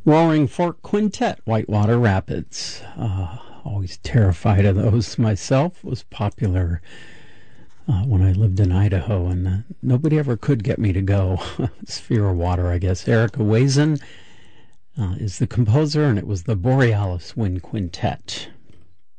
Roaring Fork Quintet, Whitewater Rapids. Always terrified of those myself. Was popular when I lived in Idaho, and nobody ever could get me to go. It's fear of water, I guess. Erica Wazen is the composer, and it was the Borealis Wind Quintet.